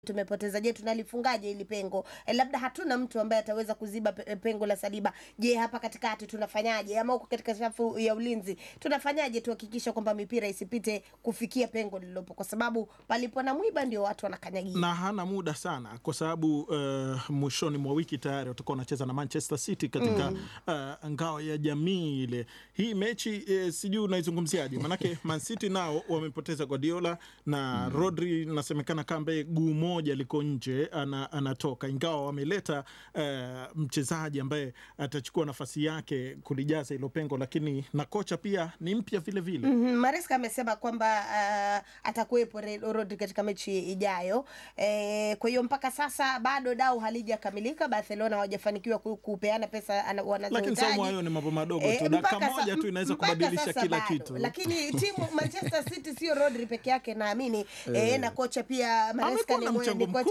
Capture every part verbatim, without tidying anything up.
tumepoteza, je tunalifungaje ili pengo? E, labda hatuna mtu ambaye ataweza kuziba pengo la Saliba. Je, hapa katikati tunafanyaje? Ama huko katika safu ya ulinzi tunafanyaje tuhakikisha kwamba mipira isipite kufikia pengo lililopo, kwa sababu palipo na mwiba ndio watu wanakanyagia. Na hana muda sana kwa sababu uh, mwishoni mwa wiki tayari watakuwa wanacheza na Manchester City katika mm. uh, ngao ya jamii ile. Hii mechi uh, sijui unaizungumziaje? Manake Man City nao wamepoteza Guardiola na mm. Rodri nasemekana kambe gumo moja liko nje ana, anatoka, ingawa wameleta uh, mchezaji ambaye atachukua nafasi yake kulijaza hilo pengo, lakini na kocha pia ni mpya vile vile. Mm-hmm. Maresca amesema kwamba uh, atakuwepo Rodri katika mechi ijayo. E, kwa hiyo mpaka sasa bado dau halijakamilika. Barcelona hawajafanikiwa kupeana pesa wanazohitaji. Lakini sawa, hayo ni mambo madogo tu. Dakika moja tu inaweza kubadilisha kila bado kitu. Lakini timu Manchester City sio Rodri peke yake naamini. E, na kocha pia Maresca ni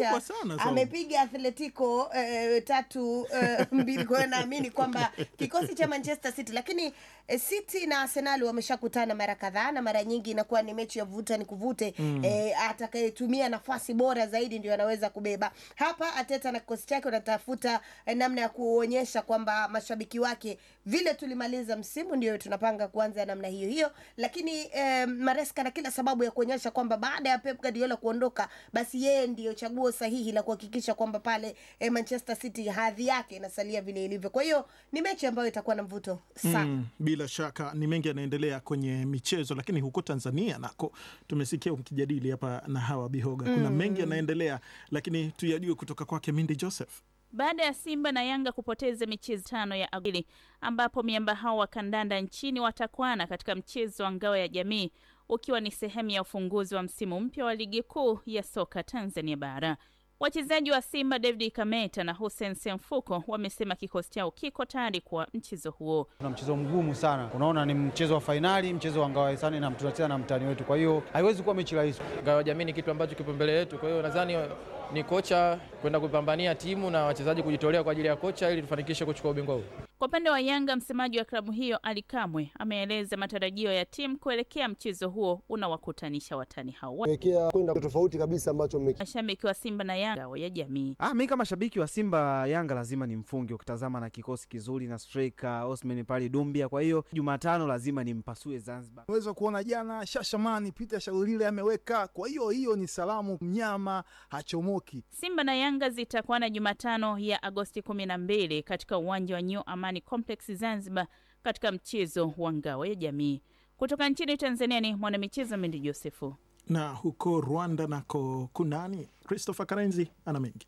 amepiga Atletico eh, tatu eh, mbili, kwa naamini kwamba kikosi cha Manchester City, lakini eh, City na Arsenal wameshakutana mara kadhaa na mara nyingi inakuwa ni mechi ya vuta ni kuvute. mm. eh, atakayetumia nafasi bora zaidi ndio anaweza kubeba. Hapa Arteta na kikosi chake wanatafuta eh, namna ya kuonyesha kwamba mashabiki wake vile tulimaliza msimu ndio tunapanga kuanza namna hiyo hiyo, lakini eh, Maresca na kila sababu ya kuonyesha kwamba baada ya Pep Guardiola kuondoka basi yeye ndio chaguo sahihi la kuhakikisha kwamba pale eh, Manchester City hadhi yake inasalia vile ilivyo. Kwa hiyo ni mechi ambayo itakuwa na mvuto sana. Mm, bila shaka ni mengi yanaendelea kwenye michezo, lakini huko Tanzania nako tumesikia ukijadili hapa na Hawa Bihoga. Mm. Kuna mengi yanaendelea, lakini tuyajue kutoka kwake Mindi Joseph. Baada ya Simba na Yanga kupoteza michezo tano ya awali ambapo miamba hao wa kandanda nchini watakwana katika mchezo wa ngao ya jamii ukiwa ni sehemu ya ufunguzi wa msimu mpya wa ligi kuu ya soka Tanzania bara. Wachezaji wa Simba David Kameta na Hussein Semfuko wamesema kikosi chao kiko tayari kwa mchezo huo. Kuna mchezo mgumu sana. Unaona ni mchezo wa fainali, mchezo wa ngao ya hisani na tunacheza na mtani wetu. Kwa hiyo haiwezi kuwa mechi rahisi. Ngao ya jamii ni kitu ambacho kipo mbele yetu. Kwa hiyo nadhani ni kocha kwenda kupambania timu na wachezaji kujitolea kwa ajili ya kocha ili tufanikishe kuchukua ubingwa huu. Kwa upande wa Yanga, msemaji wa klabu hiyo Ali Kamwe ameeleza matarajio ya timu kuelekea mchezo huo unawakutanisha watani hao. Kuelekea kwenda tofauti kabisa ambacho mashabiki wa Simba na Yanga ya jamii. Ah, mimi kama shabiki wa Simba Yanga lazima nimfunge, ukitazama na kikosi kizuri na striker Osman Pali Dumbia. Kwa hiyo Jumatano lazima nimpasue Zanzibar. Unaweza kuona jana Shashamani Peter Shaulile ameweka, kwa hiyo hiyo ni salamu, mnyama hachomoki. Simba na Yanga zitakuwa na Jumatano ya Agosti kumi na mbili katika uwanja wa New Amani Complex Zanzibar katika mchezo wa ngao ya jamii. Kutoka nchini Tanzania ni mwanamichezo Mindi Josefu. Na huko Rwanda nako kunani? Christopher Karenzi ana mengi.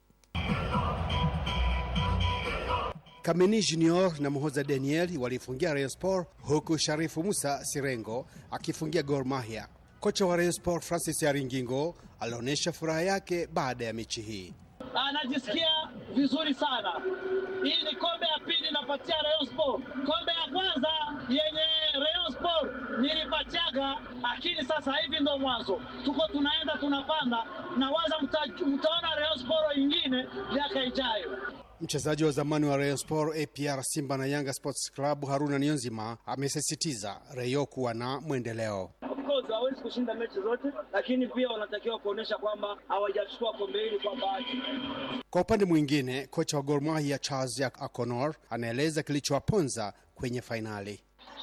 Kameni Junior na Muhoza Daniel walifungia Rayon Sport, huku Sharifu Musa Sirengo akifungia Gor Mahia. Kocha wa Rayon Sport Francis Yaringingo alionyesha furaha yake baada ya mechi hii. Anajisikia vizuri sana. Hii ni kombe ya pili napatia Rayon Sport. Kombe ya kwanza yenye Rayon Sport nilipatiaga, lakini sasa hivi ndo mwanzo. Tuko tunaenda tunapanda na waza mtaona Rayon Sport nyingine miaka ijayo. Mchezaji wa zamani wa Rayon Sport, A P R, Simba na Yanga Sports Club Haruna Niyonzima amesisitiza Rayon kuwa na mwendeleo. Hawezi kushinda mechi zote, lakini pia wanatakiwa kuonesha kwamba hawajachukua kombe hili kwa bahati. Kwa upande mwingine, kocha wa Gor Mahia Charles Akonor anaeleza kilichowaponza kwenye fainali.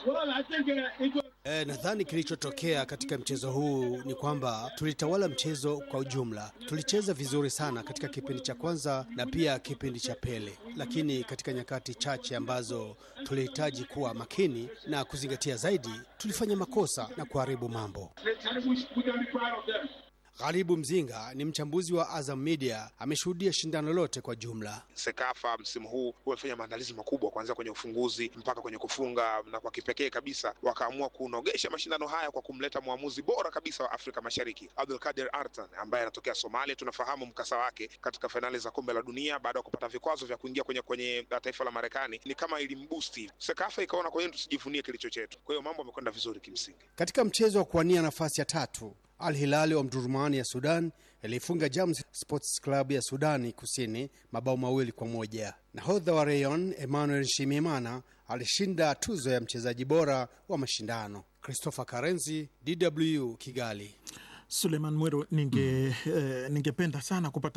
E, nadhani kilichotokea katika mchezo huu ni kwamba tulitawala mchezo kwa ujumla. Tulicheza vizuri sana katika kipindi cha kwanza na pia kipindi cha pili, lakini katika nyakati chache ambazo tulihitaji kuwa makini na kuzingatia zaidi, tulifanya makosa na kuharibu mambo. Gharibu Mzinga ni mchambuzi wa Azam Media, ameshuhudia shindano lote kwa jumla. Sekafa msimu huu wamefanya maandalizi makubwa kuanzia kwenye ufunguzi mpaka kwenye kufunga, na kwa kipekee kabisa wakaamua kunogesha mashindano haya kwa kumleta muamuzi bora kabisa wa Afrika Mashariki, Abdulkadir Artan ambaye anatokea Somalia. Tunafahamu mkasa wake katika finali za kombe la dunia baada ya kupata vikwazo vya kuingia kwenye kwenye taifa la Marekani, ni kama ilimbusti Sekafa, ikaona kwa hiyo tusijivunie kilicho chetu. Kwa hiyo mambo yamekwenda vizuri kimsingi. Katika mchezo wa kuwania nafasi ya tatu, Al Hilal wa Omdurman ya Sudan ilifunga Jams Sports Club ya Sudani Kusini mabao mawili kwa moja. Nahodha wa Rayon Emmanuel Shimimana alishinda tuzo ya mchezaji bora wa mashindano. Christopher Karenzi, D W Kigali. Suleiman Mweru, ninge mm. eh, ningependa sana kupata